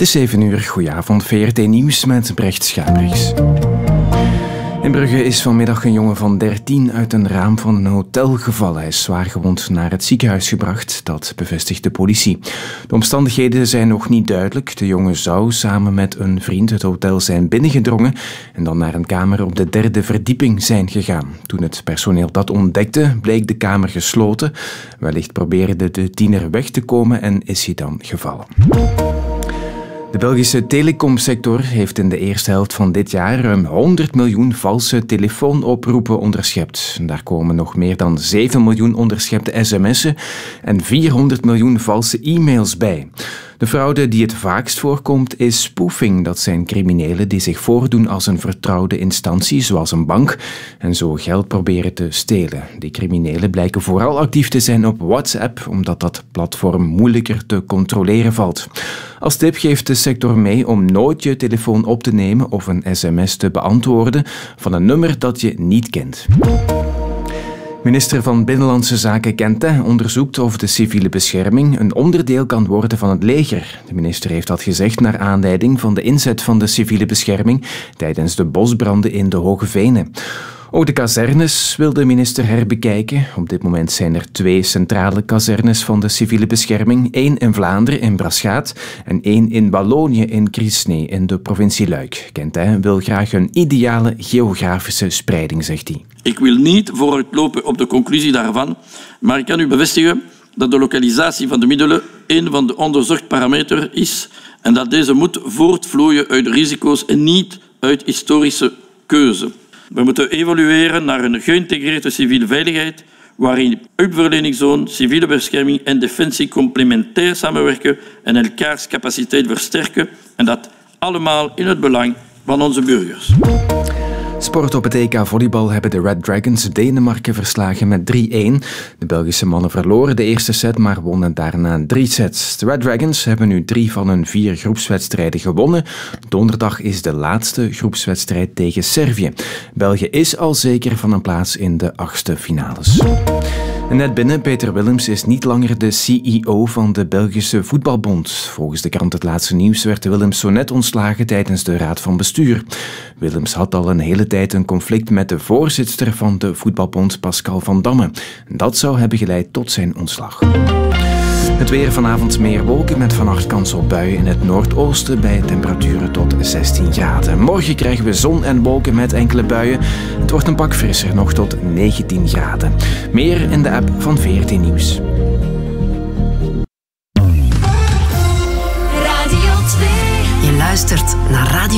is 7 uur. Goedenavond, VRT Nieuws met Brecht Schabriks. In Brugge is vanmiddag een jongen van 13 uit een raam van een hotel gevallen. Hij is zwaargewond naar het ziekenhuis gebracht, dat bevestigt de politie. De omstandigheden zijn nog niet duidelijk. De jongen zou samen met een vriend het hotel zijn binnengedrongen en dan naar een kamer op de 3e verdieping zijn gegaan. Toen het personeel dat ontdekte, bleek de kamer gesloten. Wellicht probeerde de tiener weg te komen en is hij dan gevallen. De Belgische telecomsector heeft in de eerste helft van dit jaar ruim 100 miljoen valse telefoonoproepen onderschept. Daar komen nog meer dan 7 miljoen onderschepte sms'en en 400 miljoen valse e-mails bij. De fraude die het vaakst voorkomt is spoofing. Dat zijn criminelen die zich voordoen als een vertrouwde instantie, zoals een bank, en zo geld proberen te stelen. Die criminelen blijken vooral actief te zijn op WhatsApp, omdat dat platform moeilijker te controleren valt. Als tip geeft de sector mee om nooit je telefoon op te nemen of een sms te beantwoorden van een nummer dat je niet kent. Minister van Binnenlandse Zaken Quentin onderzoekt of de civiele bescherming een onderdeel kan worden van het leger. De minister heeft dat gezegd naar aanleiding van de inzet van de civiele bescherming tijdens de bosbranden in de Hoge Venen. Ook de kazernes wil de minister herbekijken. Op dit moment zijn er 2 centrale kazernes van de civiele bescherming. 1 in Vlaanderen, in Braschaat, en 1 in Wallonië, in Crisnee, in de provincie Luik. Quentin wil graag een ideale geografische spreiding, zegt hij. Ik wil niet vooruitlopen op de conclusie daarvan, maar ik kan u bevestigen dat de lokalisatie van de middelen een van de onderzocht parameters is en dat deze moet voortvloeien uit risico's en niet uit historische keuze. We moeten evolueren naar een geïntegreerde civiele veiligheid waarin hulpverleningszone, civiele bescherming en defensie complementair samenwerken en elkaars capaciteit versterken en dat allemaal in het belang van onze burgers. Sport op het EK volleybal hebben de Red Dragons Denemarken verslagen met 3-1. De Belgische mannen verloren de eerste set, maar wonnen daarna 3 sets. De Red Dragons hebben nu 3 van hun 4 groepswedstrijden gewonnen. Donderdag is de laatste groepswedstrijd tegen Servië. België is al zeker van een plaats in de 8e finales. En net binnen, Peter Willems is niet langer de CEO van de Belgische Voetbalbond. Volgens de krant Het Laatste Nieuws werd Willems zo net ontslagen tijdens de raad van bestuur. Willems had al een hele tijd een conflict met de voorzitter van de Voetbalbond, Pascal Van Damme. Dat zou hebben geleid tot zijn ontslag. Het weer: vanavond meer wolken met vannacht kans op buien in het noordoosten bij temperaturen tot 16 graden. Morgen krijgen we zon en wolken met enkele buien. Het wordt een pak frisser, nog tot 19 graden. Meer in de app van VRT Nieuws. Radio 2. Je luistert naar Radio